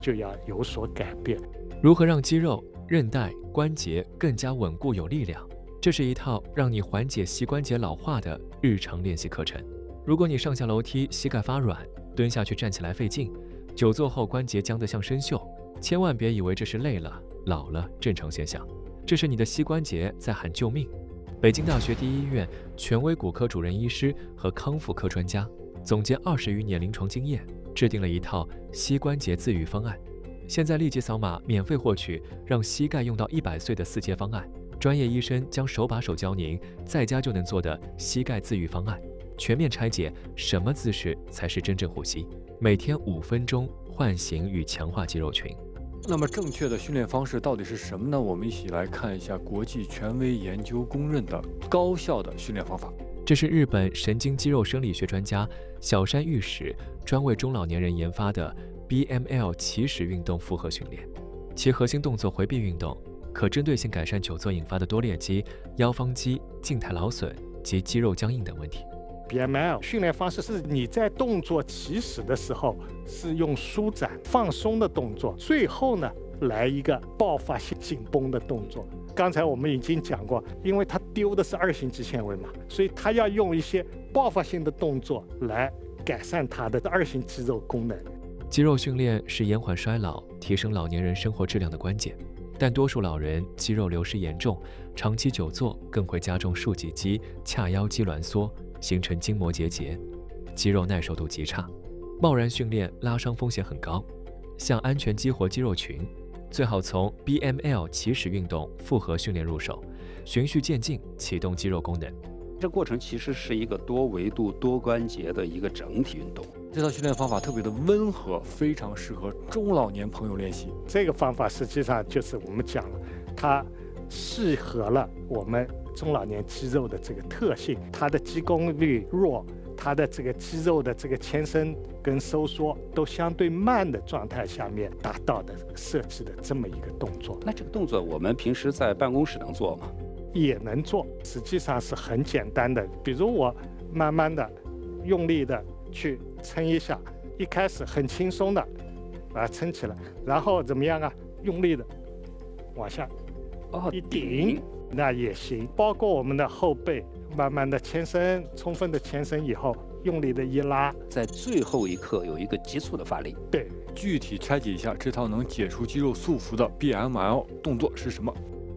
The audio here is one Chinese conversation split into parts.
就要有所改变。 如何让肌肉、韧带、关节更加稳固有力量？这是一套让你缓解膝关节老化的日常练习课程。如果你上下楼梯膝盖发软，蹲下去站起来费劲，久坐后关节僵得像生锈，千万别以为这是累了、老了正常现象，这是你的膝关节在喊救命。北京大学第一医院权威骨科主任医师和康复科专家总结20余年临床经验，制定了一套膝关节自愈方案。现在立即扫码免费获取让膝盖用到100岁的4阶方案，专业医生将手把手教您在家就能做的膝盖自愈方案，全面拆解什么姿势才是真正呼吸，每天5分钟唤醒与强化肌肉群。 那么正确的训练方式到底是什么呢？我们一起来看一下国际权威研究公认的高效的训练方法。 这是日本神经肌肉生理学专家小山裕史专为中老年人研发的 BML 起始运动复合训练，其核心动作回避运动，可针对性改善久坐引发的多裂肌、腰方肌、静态劳损及肌肉僵硬等问题。 BML 训练方式是你在动作起始的时候是用舒展放松的动作，最后呢来一个爆发性紧绷的动作。刚才我们已经讲过，因为它丢的是2型肌纤维嘛，所以它要用一些爆发性的动作来改善它的2型肌肉功能。 肌肉训练是延缓衰老、提升老年人生活质量的关键，但多数老人肌肉流失严重，长期久坐更会加重竖脊肌、髂腰肌挛缩，形成筋膜结节，肌肉耐受度极差，贸然训练拉伤风险很高。想安全激活肌肉群，最好从 BML 起始运动复合训练入手，循序渐进启动肌肉功能。 这过程其实是一个多维度、多关节的一个整体运动。 这套训练方法特别的温和，非常适合中老年朋友练习。 这个方法实际上就是我们讲了，它适合了我们中老年肌肉的这个特性，它的肌功率弱，它的这个肌肉的这个牵伸跟收缩都相对慢的状态下面达到的设计的这么一个动作。 那这个动作我们平时在办公室能做吗？ 也能做，实际上是很简单的。比如我慢慢的用力的去撑一下，一开始很轻松的把它撑起来，然后怎么样啊？用力的往下一顶，那也行。包括我们的后背慢慢的牵伸，充分的牵伸以后，用力的一拉， 在最后一刻有一个急促的发力。 对， 具体拆解一下这套能解除肌肉束缚的 BML 动作是什么。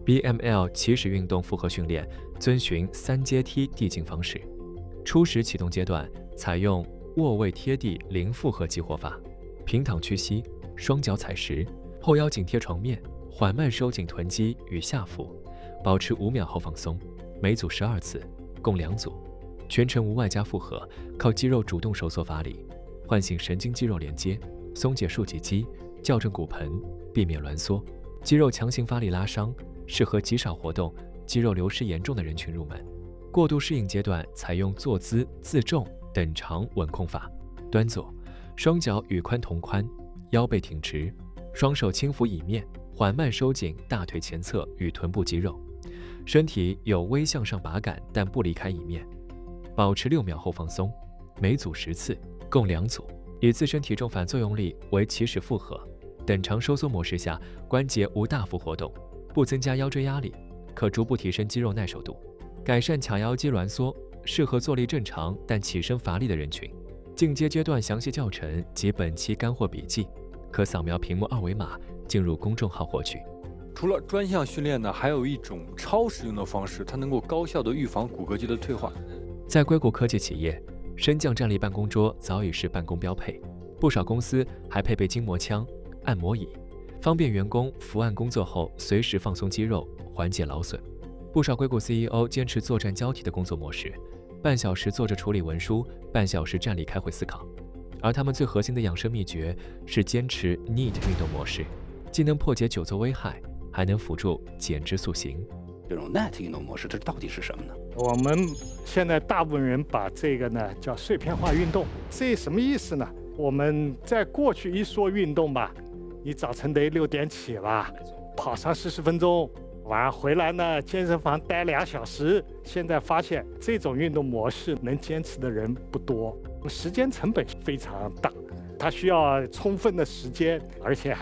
BML 起始运动复合训练遵循3阶梯递进方式，初始启动阶段采用卧位贴地零负荷激活法，平躺屈膝，双脚踩实，后腰紧贴床面，缓慢收紧臀肌与下腹，保持5秒后放松，每组12次，共2组，全程无外加负荷，靠肌肉主动收缩发力，唤醒神经肌肉连接，松解竖脊肌，校正骨盆，避免挛缩。肌肉强行发力拉伤，适合极少活动、肌肉流失严重的人群入门。过渡适应阶段采用坐姿、自重、等长稳控法，端坐，双脚与髋同宽，腰背挺直，双手轻抚椅面，缓慢收紧大腿前侧与臀部肌肉，身体有微向上拔感，但不离开椅面，保持6秒后放松，每组10次，共2组，以自身体重反作用力为起始负荷。等长收缩模式下，关节无大幅活动，不增加腰椎压力，可逐步提升肌肉耐受度，改善髂腰肌挛缩，适合坐立正常但起身乏力的人群。进阶阶段详细教程及本期干货笔记，可扫描屏幕2维码进入公众号获取。 除了专项训练呢，还有一种超实用的方式，它能够高效的预防骨骼肌的退化。 在硅谷科技企业，升降站立办公桌早已是办公标配，不少公司还配备筋膜枪、按摩椅，方便员工伏案工作后随时放松肌肉，缓解劳损。不少硅谷 CEO 坚持作战交替的工作模式，半小时坐着处理文书，半小时站立开会思考。而他们最核心的养生秘诀是坚持 NEAT 运动模式，既能破解久坐危害，还能辅助减脂塑形。 这种 NEAT 运动模式，这到底是什么呢？ 我们现在大部分人把这个呢叫碎片化运动，这什么意思呢？我们在过去一说运动吧，你早晨得6点起吧，跑上40分钟，晚上回来呢健身房待2小时。现在发现这种运动模式能坚持的人不多，时间成本非常大，它需要充分的时间，而且还